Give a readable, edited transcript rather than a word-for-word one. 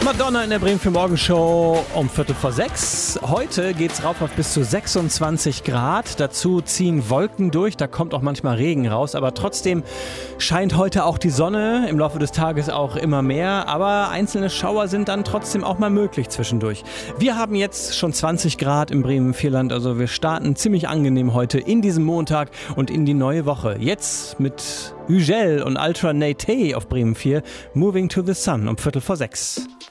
Madonna in der Bremen 4 Morgenshow um 5:45. Heute geht's rauf auf bis zu 26 Grad. Dazu ziehen Wolken durch, da kommt auch manchmal Regen raus. Aber trotzdem scheint heute auch die Sonne, im Laufe des Tages auch immer mehr. Aber einzelne Schauer sind dann trotzdem auch mal möglich zwischendurch. Wir haben jetzt schon 20 Grad im Bremen-Vierland. Also wir starten ziemlich angenehm heute in diesem Montag und in die neue Woche. Jetzt mit Ugel und Ultra Nate auf Bremen 4, Moving to the Sun um 5:45.